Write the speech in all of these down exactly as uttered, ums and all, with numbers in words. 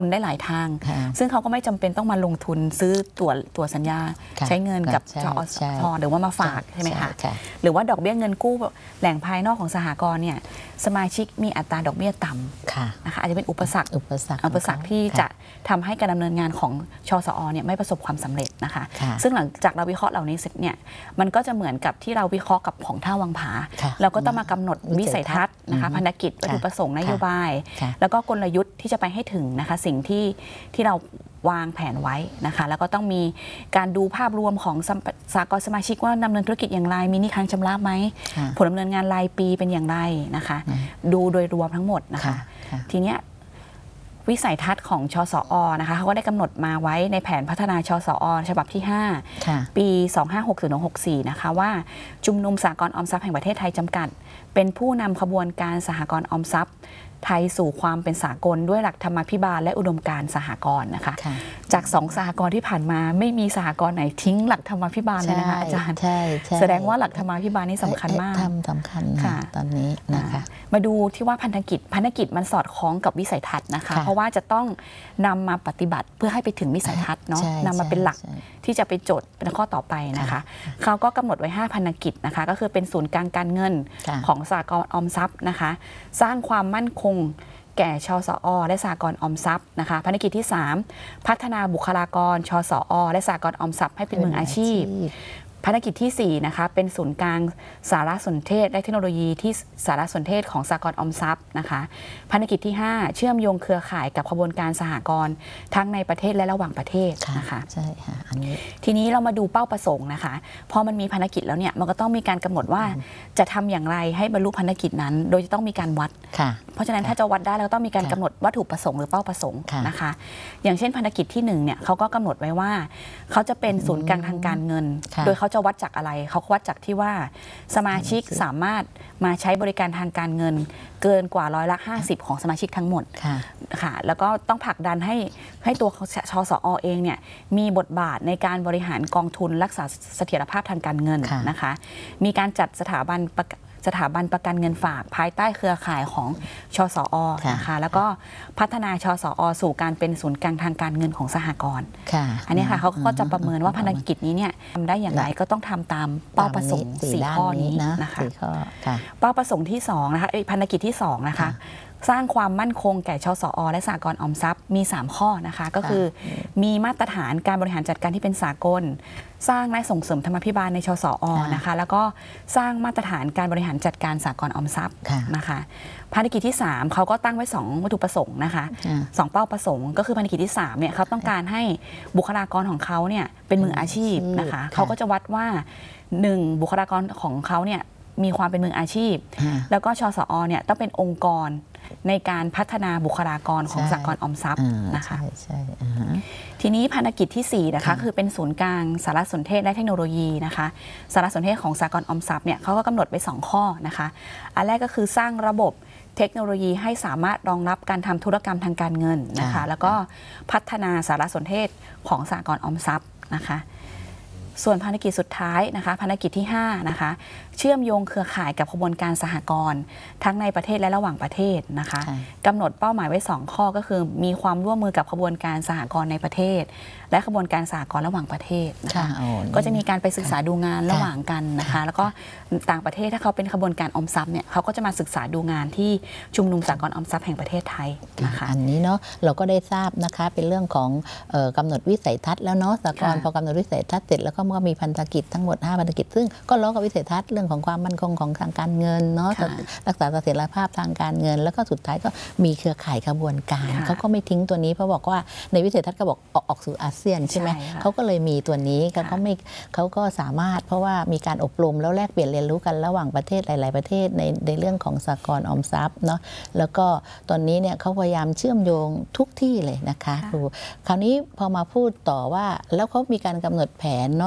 ได้หลายทางซึ่งเขาก็ไม่จำเป็นต้องมาลงทุนซื้อตัวตัวสัญญาใช้เงินกับจอสพหรือว่ามาฝากใช่ไหมคะหรือว่าดอกเบี้ยเงินกู้แหล่งภายนอกของสหกรณ์เนี่ยสมาชิกมีอัตราดอกเบี้ยต่ำนะคะอาจจะเป็นอุปสรรคอุปสรรคอุปสรรคที่จะทำให้การดำเนินงานของชสอเนี่ยไม่ประสบความสำเร็จนะคะซึ่งหลังจากเราวิเคราะห์เหล่านี้เสร็จเนี่ยมันก็จะเหมือนกับที่เราวิเคราะห์กับของท่าวังผาเราก็ต้องมากำหนดวิสัยทัศน์นะคะพันธกิจวัตถุประสงค์นโยบายแล้วก็กลยุทธ์ที่จะไปให้ถึงนะคะสิ่งที่ที่เราวางแผนไว้นะคะแล้วก็ต้องมีการดูภาพรวมของสหกรณ์สมาชิกว่าดำเนินธุรกิจอย่างไรมีหนี้ค้างชำระไหมผลดำเนินงานรายปีเป็นอย่างไรนะคะดูโดยรวมทั้งหมดนะคะทีเนี้ยวิสัยทัศน์ของชสอนะคะเขาก็ได้กำหนดมาไว้ในแผนพัฒนาชสอฉบับที่ห้าปีสองห้าหกถึงหกสี่นะคะว่าชุมนุมสหกรณ์ออมทรัพย์แห่งประเทศไทยจำกัดเป็นผู้นำขบวนการสหกรณ์ออมทรัพย์ไทยสู่ความเป็นสากลด้วยหลักธรรมาภิบาลและอุดมการณ์สหกรณ์นะคะจากสองสหกรณ์ที่ผ่านมาไม่มีสหกรณ์ไหนทิ้งหลักธรรมาภิบาลเลยนะคะอาจารย์แสดงว่าหลักธรรมาภิบาลนี่สำคัญมากสำคัญค่ะตอนนี้นะคะมาดูที่ว่าพันธกิจพันธกิจมันสอดคล้องกับวิสัยทัศน์นะคะเพราะว่าจะต้องนำมาปฏิบัติเพื่อให้ไปถึงวิสัยทัศน์เนาะนำมาเป็นหลักที่จะไปโจทย์เป็นข้อต่อไปนะคะเขาก็กำหนดไว้ห้าพันธกิจนะคะก็คือเป็นศูนย์กลางการเงินของสหกรณ์ออมทรัพย์นะคะสร้างความมั่นคงแก่ชสอและสหกรณ์ออมทรัพย์นะคะภารกิจที่สามพัฒนาบุคลากรชสอและสหกรณ์ออมทรัพย์ให้เป็นมืออาชีพภารกิจที่สี่นะคะเป็นศูนย์กลางสารสนเทศและเทคโนโลยีที่สารสนเทศของสหกรณ์ออมทรัพย์นะคะภารกิจที่ห้าเชื่อมโยงเครือข่ายกับขบวนการสหกรณ์ทั้งในประเทศและระหว่างประเทศนะคะใช่ค่ะอันนี้ทีนี้เรามาดูเป้าประสงค์นะคะพอมันมีภารกิจแล้วเนี่ยมันก็ต้องมีการกำหนดว่าจะทำอย่างไรให้บรรลุภารกิจนั้นโดยจะต้องมีการวัดเพราะฉะนั้นถ้าจะวัดได้เราต้องมีการกำหนดวัตถุประสงค์หรือเป้าประสงค์นะคะอย่างเช่นภารกิจที่หนึ่งเนี่ยเขาก็กำหนดไว้ว่าเขาจะเป็นศูนย์กลางทางการเงินโดยเขาจะวัดจากอะไรเขาวัดจากที่ว่าสมาชิกสามารถมาใช้บริการทางการเงินเกินกว่าร้อยละห้าสิบของสมาชิกทั้งหมดค่ะแล้วก็ต้องผลักดันให้ให้ตัวชสอเองเนี่ยมีบทบาทในการบริหารกองทุนรักษาเสถียรภาพทางการเงินนะคะมีการจัดสถาบันสถาบันประกันเงินฝากภายใต้เครือข่ายของชสอนะคะแล้วก็พัฒนาชสอสู่การเป็นศูนย์กลางทางการเงินของสหกรณ์อันนี้ค่ะเขาก็จะประเมินว่าภารกิจนี้เนี่ยทำได้อย่างไรก็ต้องทำตามเป้าประสงค์สี่ข้อนี้นะคะเป้าประสงค์ที่สองนะคะภารกิจที่สองนะคะสร้างความมั่นคงแก่ชสอและสหกรณ์ออมทรัพย์มีสามข้อนะคะก็คือมีมาตรฐานการบริหารจัดการที่เป็นสากลสร้างและส่งเสริมธรรมาภิบาลในชสอนะคะแล้วก็สร้างมาตรฐานการบริหารจัดการสหกรณ์ออมทรัพย์นะคะภารกิจที่สามเขาก็ตั้งไว้สองวัตถุประสงค์นะคะสองเป้าประสงค์ก็คือภารกิจที่สามเนี่ยเขาต้องการให้บุคลากรของเขาเนี่ยเป็นมืออาชีพนะคะเขาก็จะวัดว่าหนึ่งบุคลากรของเขาเนี่ยมีความเป็นมืออาชีพแล้วก็ชสอเนี่ยต้องเป็นองค์กรในการพัฒนาบุคลากรของสหกรณ์ออมทรัพย์นะคะทีนี้ภารกิจที่สี่นะคะคือเป็นศูนย์กลางสารสนเทศและเทคโนโลยีนะคะสารสนเทศของสหกรณ์ออมทรัพย์เนี่ยเขาก็กำหนดไว้สองข้อนะคะอันแรกก็คือสร้างระบบเทคโนโลยีให้สามารถรองรับการทำธุรกรรมทางการเงินนะคะแล้วก็พัฒนาสารสนเทศของสหกรณ์ออมทรัพย์นะคะส่วนภารกิจสุดท้ายนะคะภารกิจที่ห้านะคะเชื่อมโยงเครือข่ายกับขบวนการสหกรณ์ทั้งในประเทศและระหว่างประเทศนะคะกำหนดเป้าหมายไว้สองข้อก็คือมีความร่วมมือกับขบวนการสหกรณ์ในประเทศและขบวนการสหกรณ์ระหว่างประเทศนะคะก็จะมีการไปศึกษาดูงานระหว่างกันนะคะแล้วก็ต่างประเทศถ้าเขาเป็นขบวนการออมทรัพย์เนี่ยเขาก็จะมาศึกษาดูงานที่ชุมนุมสหกรณ์ออมทรัพย์แห่งประเทศไทยนะคะอันนี้เนาะเราก็ได้ทราบนะคะเป็นเรื่องของกำหนดวิสัยทัศน์แล้วเนาะสหกรณ์พอกำหนดวิสัยทัศน์เสร็จแล้วก็เมื่อมีพันธกิจทั้งหมดห้าพันธกิจซึ่งก็ล้อกับวิสัยทัศน์เรื่องของความมั่นคงของทางการเงินเนาะรักษาเสถียรภาพทางการเงินแล้วก็สุดท้ายก็มีเครือข่ายขบวนการเขาก็ไม่ทิ้งตัวนี้เพราะบอกว่าในวิสัยทัศน์ก็บอกออกออกสู่อาเซียนใช่ไหมเขาก็เลยมีตัวนี้เขาก็ไม่เขาก็สามารถเพราะว่ามีการอบรมแล้วแลกเปลี่ยนเรียนรู้กันระหว่างประเทศหลายๆประเทศในในเรื่องของสหกรณ์ออมทรัพย์เนาะแล้วก็ตอนนี้เนี่ยเขาพยายามเชื่อมโยงทุกที่เลยนะคะครูคราวนี้พอมาพูดต่อว่าแล้วเขามีการกำหนดแผนเนาะ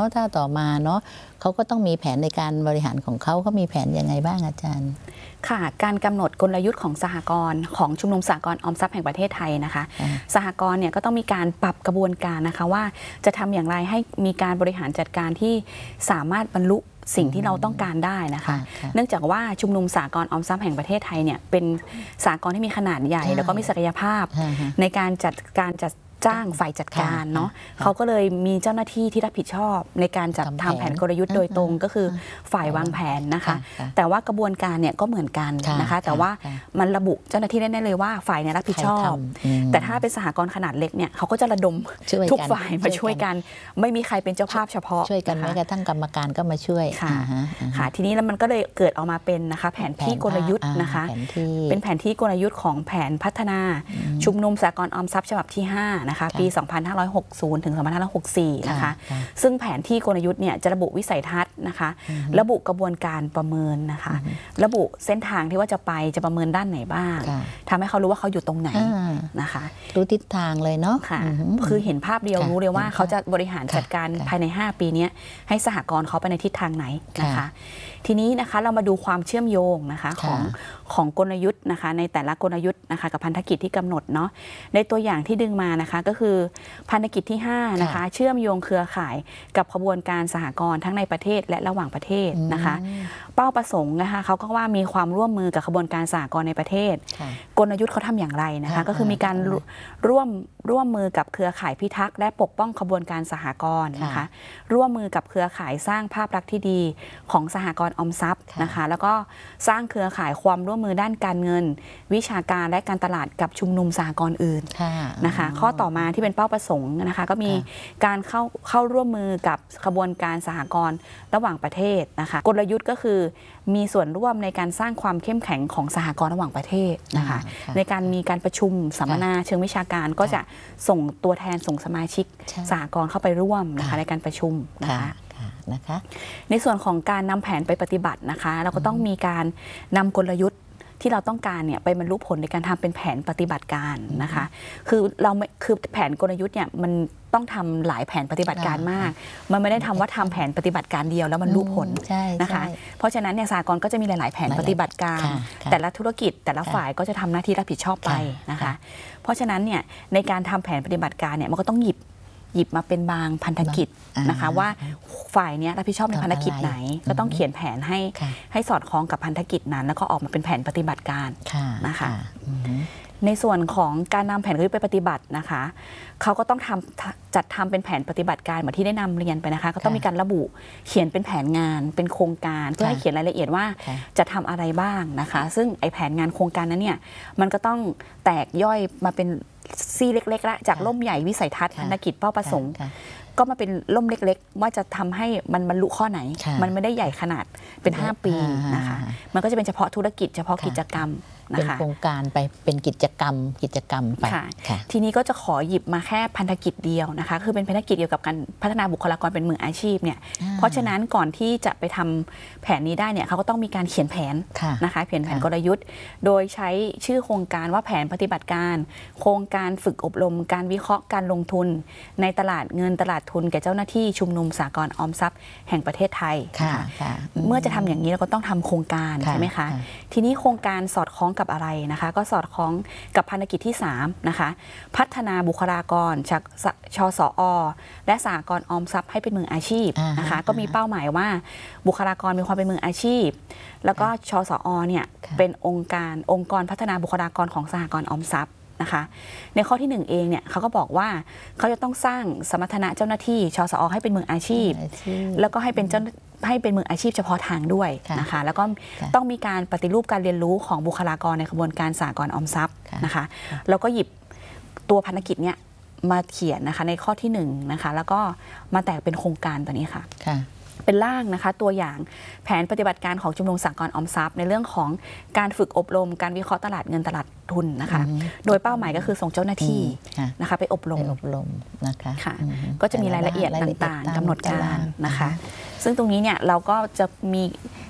ะถ้าต่อมาเนาะเขาก็ต้องมีแผนในการบริหารของเขาเขามีแผนยังไงบ้างอาจารย์ค่ะการกำหนดกลยุทธ์ของสหกรณ์ของชุมนุมสหกรณ์ออมทรัพย์แห่งประเทศไทยนะคะสหกรณ์เนี่ยก็ต้องมีการปรับกระบวนการนะคะว่าจะทำอย่างไรให้มีการบริหารจัดการที่สามารถบรรลุสิ่งที่เราต้องการได้นะคะเนื่องจากว่าชุมนุมสหกรณ์ออมทรัพย์แห่งประเทศไทยเนี่ยเป็นสหกรณ์ที่มีขนาดใหญ่แล้วก็มีศักยภาพในการจัดการจัดจ้างฝ่ายจัดการเนาะเขาก็เลยมีเจ้าหน้าที่ที่รับผิดชอบในการจัดทำแผนกลยุทธ์โดยตรงก็คือฝ่ายวางแผนนะคะแต่ว่ากระบวนการเนี่ยก็เหมือนกันนะคะแต่ว่ามันระบุเจ้าหน้าที่ได้เลยว่าฝ่ายเนี่ยรับผิดชอบแต่ถ้าเป็นสหกรณ์ขนาดเล็กเนี่ยเขาก็จะระดมทุกฝ่ายมาช่วยกันไม่มีใครเป็นเจ้าภาพเฉพาะช่วยกันแม้กระทั่งกรรมการก็มาช่วยค่ะค่ะทีนี้แล้วมันก็เลยเกิดออกมาเป็นนะคะแผนที่กลยุทธ์นะคะเป็นแผนที่กลยุทธ์ของแผนพัฒนาชุมนุมสหกรณ์ออมทรัพย์ฉบับที่ห้านะคะปี สองพันห้าร้อยหกสิบ ถึง สองพันห้าร้อยหกสิบสี่ นะคะซึ่งแผนที่กลยุทธ์เนี่ยจะระบุวิสัยทัศน์นะคะระบุกระบวนการประเมินนะคะระบุเส้นทางที่ว่าจะไปจะประเมินด้านไหนบ้างทำให้เขารู้ว่าเขาอยู่ตรงไหนนะคะรู้ทิศทางเลยเนาะค่ะคือเห็นภาพเดียวรู้เลยว่าเขาจะบริหารจัดการภายในห้าปีนี้ให้สหกรณ์เขาไปในทิศทางไหนนะคะทีนี้นะคะเรามาดูความเชื่อมโยงนะคะของของกลยุทธ์นะคะในแต่ละกลยุทธ์นะคะกับพันธกิจที่กำหนดเนาะในตัวอย่างที่ดึงมานะคะก็คือพันธกิจที่ห้านะคะเชื่อมโยงเครือข่ายกับขบวนการสหกรณ์ทั้งในประเทศและระหว่างประเทศนะคะเป้าประสงค์นะคะเขาก็ว่ามีความร่วมมือกับขบวนการสหกรณ์ในประเทศกลยุทธ์เขาทำอย่างไรนะคะก็คือมีการร่วมร่วมมือกับเครือข่ายพิทักษ์และปกป้องขบวนการสหกรณ์นะคะร่วมมือกับเครือข่ายสร้างภาพลักษณ์ที่ดีของสหกรณ์ออมทรัพย์นะคะแล้วก็สร้างเครือข่ายความร่วมมือด้านการเงินวิชาการและการตลาดกับชุมนุมสหกรณ์อื่นนะคะข้อต่อมาที่เป็นเป้าประสงค์นะคะก็มีการเข้าเข้าร่วมมือกับขบวนการสหกรณ์ระหว่างประเทศนะคะกลยุทธ์ก็คือมีส่วนร่วมในการสร้างความเข้มแข็งของสหกรณ์ระหว่างประเทศนะคะในการมีการประชุมสัมมนาเชิงวิชาการก็จะส่งตัวแทนส่งสมาชิกสหกรณ์เข้าไปร่วมนะคะในการประชุมนะคะนะคะในส่วนของการนำแผนไปปฏิบัตินะคะเราก็ต้องมีการนำกลยุทธ์ที่เราต้องการเนี่ยไปบรรลุผลในการทำเป็นแผนปฏิบัติการนะคะคือเราคือแผนกลยุทธ์เนี่ยมันต้องทำหลายแผนปฏิบัติการมากมันไม่ได้ทำว่าทำแผนปฏิบัติการเดียวแล้วมันรู้ผลนะคะเพราะฉะนั้นเนี่ยสหกรณ์ก็จะมีหลายๆแผนปฏิบัติการแต่ละธุรกิจแต่ละฝ่ายก็จะทำหน้าที่รับผิดชอบไปนะคะเพราะฉะนั้นเนี่ยในการทำแผนปฏิบัติการเนี่ยมันก็ต้องหยิบหยิบมาเป็นบางพันธกิจนะคะว่าฝ่ายนี้รับผิดชอบในพันธกิจไหนก็ต้องเขียนแผนให้ให้สอดคล้องกับพันธกิจนั้นแล้วก็ออกมาเป็นแผนปฏิบัติการนะคะในส่วนของการนำแผนกลยุทธ์ไปปฏิบัตินะคะเขาก็ต้องทำจัดทำเป็นแผนปฏิบัติการเหมือนที่ได้นำเรียนไปนะคะก็ต้องมีการระบุเขียนเป็นแผนงานเป็นโครงการเพื่อให้เขียนรายละเอียดว่าจะทำอะไรบ้างนะคะซึ่งไอแผนงานโครงการนั้นเนี่ยมันก็ต้องแตกย่อยมาเป็นซี่เล็กๆละจากล่มใหญ่วิสัยทัศน์พันธกิจเป้าประสงค์ก็มาเป็นล่มเล็กๆว่าจะทำให้มันบรรลุข้อไหนมันไม่ได้ใหญ่ขนาดเป็นห้าปีนะคะมันก็จะเป็นเฉพาะธุรกิจเฉพาะกิจกรรมเป็นโครงการไปเป็นกิจกรรมกิจกรรมไปทีนี้ก็จะขอหยิบมาแค่พันธกิจเดียวนะคะคือเป็นพันธกิจเกี่ยวกับการพัฒนาบุคลากรเป็นมืออาชีพเนี่ยเพราะฉะนั้นก่อนที่จะไปทำแผนนี้ได้เนี่ยเขาก็ต้องมีการเขียนแผนนะคะเขียนแผนกลยุทธ์โดยใช้ชื่อโครงการว่าแผนปฏิบัติการโครงการฝึกอบรมการวิเคราะห์การลงทุนในตลาดเงินตลาดทุนแก่เจ้าหน้าที่ชุมนุมสหกรณ์ออมทรัพย์แห่งประเทศไทยเมื่อจะทำอย่างนี้เราก็ต้องทำโครงการใช่ไหมคะทีนี้โครงการสอดคล้องกับอะไรนะคะก็สอดคล้องกับพันธกิจที่สามนะคะพัฒนาบุคลากรจากชสอ.และสหกรณ์ออมทรัพย์ให้เป็นมืออาชีพนะคะก็มีเป้าหมายว่าบุคลากรมีความเป็นมืออาชีพแล้วก็ชสอ.เนี่ยเป็นองค์การองค์กรพัฒนาบุคลากรของสหกรณ์ออมทรัพย์นะคะในข้อที่หนึ่งเองเนี่ยเขาก็บอกว่าเขาจะต้องสร้างสมรรถนะเจ้าหน้าที่ชสอ.ให้เป็นมืออาชีพแล้วก็ให้เป็นเจ้าให้เป็นมืออาชีพเฉพาะทางด้วยนะคะแล้วก็ต้องมีการปฏิรูปการเรียนรู้ของบุคลากรในกระบวนการสหกรณ์ออมทรัพย์นะคะแล้วก็หยิบตัวพันธกิจเนี่ยมาเขียนนะคะในข้อที่หนึ่งนะคะแล้วก็มาแตกเป็นโครงการตัวนี้ค่ะเป็นร่างนะคะตัวอย่างแผนปฏิบัติการของชุมนุมสหกรณ์ออมทรัพย์ในเรื่องของการฝึกอบรมการวิเคราะห์ตลาดเงินตลาดทุนนะคะโดยเป้าหมายก็คือส่งเจ้าหน้าที่นะคะไปอบรมอบรมนะคะค่ะก็จะมีรายละเอียดต่างๆกำหนดการนะคะซึ่งตรงนี้เนี่ยเราก็จะมี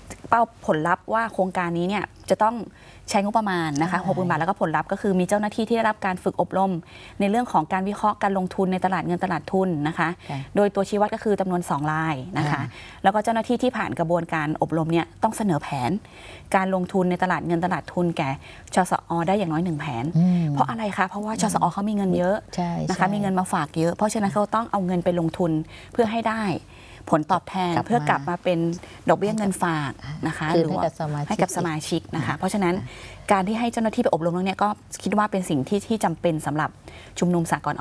เป้าผลลัพธ์ว่าโครงการนี้เนี่ยจะต้องใช้งบประมาณนะคะหกหมื่นบาทแล้วก็ผลลัพธ์ก็คือมีเจ้าหน้าที่ที่ได้รับการฝึกอบรมในเรื่องของการวิเคราะห์การลงทุนในตลาดเงินตลาดทุนนะคะโดยตัวชี้วัดก็คือจำนวนสองรายนะคะแล้วก็เจ้าหน้าที่ที่ผ่านกระบวนการอบรมเนี่ยต้องเสนอแผนการลงทุนในตลาดเงินตลาดทุนแก่ชสอได้อย่างน้อยหนึ่งแผนเพราะอะไรคะเพราะว่าชสอเขามีเงินเยอะนะคะมีเงินมาฝากเยอะเพราะฉะนั้นเขาต้องเอาเงินไปลงทุนเพื่อให้ได้ผลตอบแทนเพื่อกลับมาเป็นดอกเบี้ยเงินฝากนะคะหรือว่าให้กับสมาชิกนะคะเพราะฉะนั้นการที่ให้เจ้าหน้าที่ไปอบรมเรื่องนี้ก็คิดว่าเป็นสิ่งที่ที่จำเป็นสำหรับชุมนุมสหกรณ์